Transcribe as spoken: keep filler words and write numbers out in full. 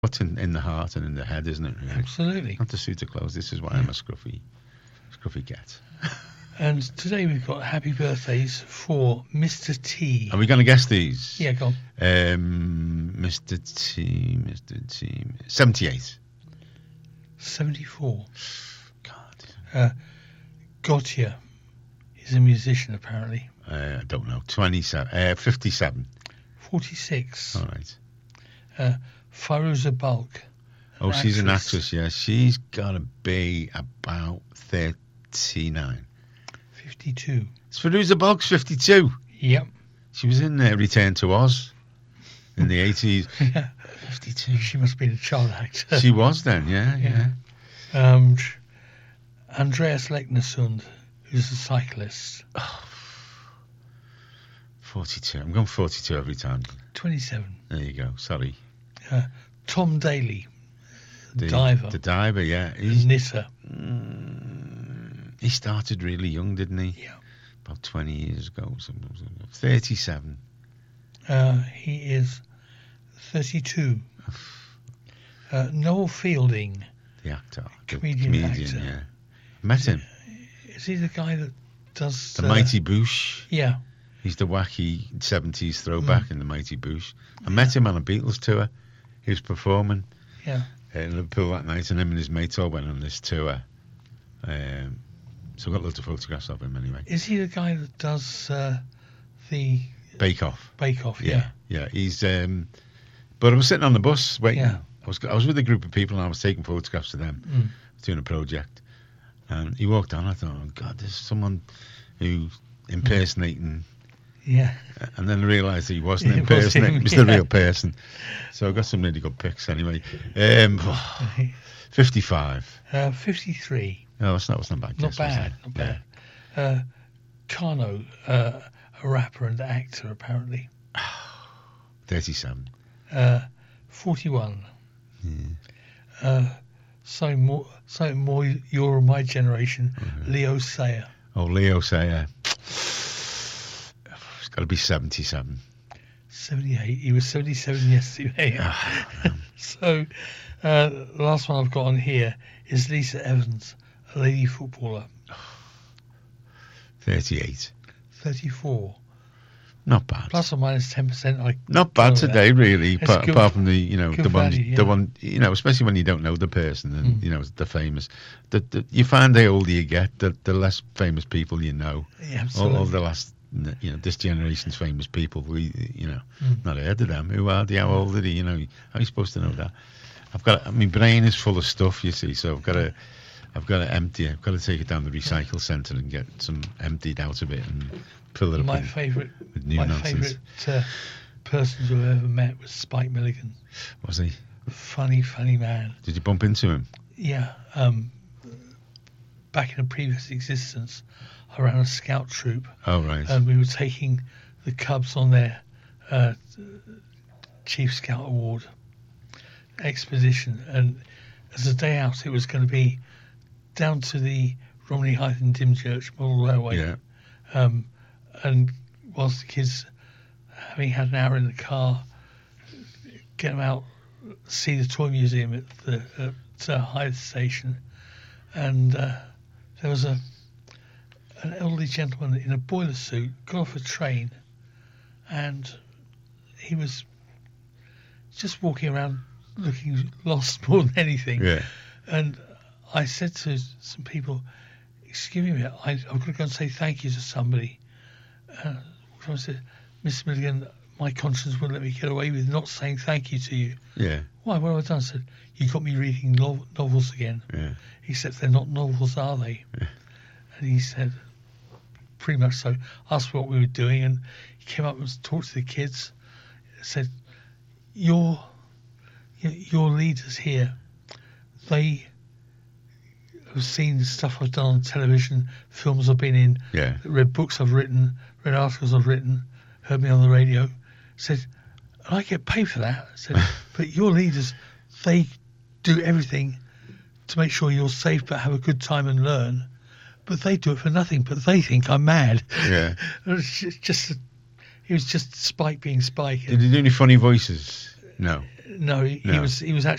What's in, in the heart and in the head, isn't it? Really? Absolutely. Not the suit of clothes. This is why Yeah. I'm a scruffy, scruffy cat. And today we've got happy birthdays for Mister T. Are we going to guess these? Yeah, go on. Um, Mister T, Mister T, seventy-eight. seventy-four. God. Uh, Gautier. He's a musician, apparently. Uh, I don't know. twenty-seven. Uh, fifty-seven. forty-six. All right. Uh, Firuza Balk. Oh, she's an actress, yeah. She's got to be about thirty-nine. fifty-two. It's Firuza Balk's fifty-two. Yep. She was in uh, Return to Oz in the eighties. Yeah. fifty-two. She must have been a child actor. She was then, yeah, yeah. yeah. Um, Andreas Leknesund, who's a cyclist. Oh, forty-two. I'm going forty-two every time. twenty-seven. There you go. Sorry. Uh, Tom Daly, The diver. The diver, yeah. The He's, knitter. mm, he started really young, didn't he? Yeah. About twenty years ago. thirty-seven. Uh, he is thirty-two. Uh, Noel Fielding. The actor. The Comedian comedian, actor. yeah. I met him. Is he the guy that does... The uh, Mighty Boosh. Yeah. He's the wacky seventies throwback mm. in the Mighty Boosh. I met him on a Beatles tour. He was performing Yeah. in Liverpool that night, and him and his mates all went on this tour. Um, so I got loads of photographs of him anyway. Is he the guy that does uh, the... Bake Off. Bake Off, Yeah, yeah. yeah. He's. Um, but I was sitting on the bus waiting. Yeah. I was I was with a group of people and I was taking photographs of them. Mm. I was doing a project, and he walked on. I thought, oh God, there's someone who impersonating. Yeah. And then I realised he wasn't It was impersonating. him, It was yeah. the real person. So I got some really good pics anyway. Um, fifty-five. Uh, fifty-three. No, that's not, that's not bad. Not guess, was bad, it? not bad. Uh, Kano, uh, a rapper and actor, apparently. thirty-seven. Uh, forty-one. Hmm. Uh, so more, so more. You're my generation. Mm-hmm. Leo Sayer. Oh, Leo Sayer. It's got to be seventy-seven. seventy-eight. He was seventy-seven yesterday. Ah, so, uh, the last one I've got on here is Lisa Evans, a lady footballer. thirty-eight. thirty-four. Not bad. Plus or minus ten percent. I Not bad today, really. It's Apart, good- apart from the, you know, good the one, value, yeah. the one, you know, especially when you don't know the person and Mm. you know the famous. The, the, you find the older you get, the, the less famous people you know. Yeah, All, absolutely. all the last, you know, this generation's famous people. We, you know, Mm. not heard of them. Who are they? How old are they? You know, how are you supposed to know that? I've got. I mean, brain is full of stuff. You see, so I've got to. I've got to empty it. I've got to take it down the recycle centre and get some emptied out of it and fill it up My with, favourite, with new my nonsense. favourite uh, person to have ever met was Spike Milligan. Was he? Funny, funny man. Did you bump into him? Yeah. Um, back in a previous existence, I ran a scout troop, Oh, right. and we were taking the Cubs on their uh, Chief Scout Award expedition, and as a day out, it was going to be down to the Romney Heights and Dymchurch Model Railway. yeah. Um, and whilst the kids, having had an hour in the car, get them out, see the toy museum at the at, uh, Hythe station, and uh, there was a an elderly gentleman in a boiler suit got off a train, and he was just walking around looking lost more than anything. Yeah. And I said to some people, excuse me, I, I've got to go and say thank you to somebody. Uh, so I said, Mister Milligan, my conscience wouldn't let me get away with not saying thank you to you. Yeah. Why? What have I done? I said, you got me reading no- novels again. Yeah. Except they're not novels, are they? Yeah. And he said, pretty much so. Asked what we were doing, and he came up and talked to the kids. Said, your, your leaders here, they have seen stuff I've done on television, films I've been in, Yeah. read books I've written, read articles I've written, heard me on the radio. Said, and I get paid for that. Said, but your leaders, they do everything to make sure you're safe but have a good time and learn. But they do it for nothing, but they think I'm mad. Yeah. It was just, just it was just Spike being Spike. Did he do any funny voices? No. no, he, he No. was he was actually